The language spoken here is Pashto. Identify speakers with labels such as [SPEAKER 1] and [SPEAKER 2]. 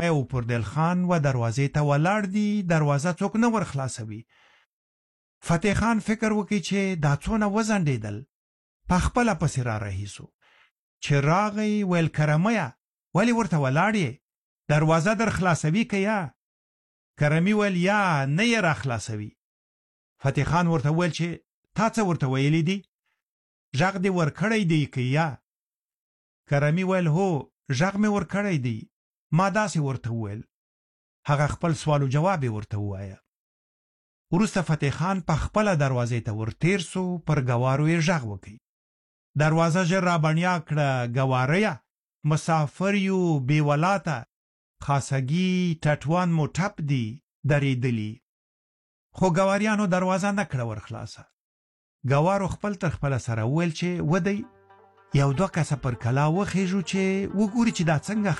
[SPEAKER 1] کرمۍ او پردیل خان و دروازې ته ولاړ دي، دروازه څوک نه ور خلاصوي. فتح خان فکر وکړي چې دا څونه وزنډېدل، په خپله پسې را رهي سو. چې راغی ویل کرميه ولې ورته ولاړ یې؟ دروازه در خلاصوي که یا؟ کرمي ویل یا نه یې را خلاصوي. فتح خان ورته ویل چې تا څه ورته ویلی دي؟ غږ دې ورکړی دی که یا؟ کرمي ویل هو غږ مې ورکړی دی، ما داسې ورته وویل. هغه خپل سوال و جواب یې ورته ووایه. وروسته فتح خان په خپله دروازې ته ورتیر سو، پر ګوارو یې غږ وکړي. دروازه ژر را بڼیا کړه ګواریه، مسافر یو بې ولاته، خاصګي ټټوان مو ټپ دي درېدلي. خو ګواریانو دروازه نه کړه ور خلاصه. ګوارو خپل تر خپله سره وویل چې ودی یو دوه کسه پر کلا وخېژو چې وګوري چې دا څنګه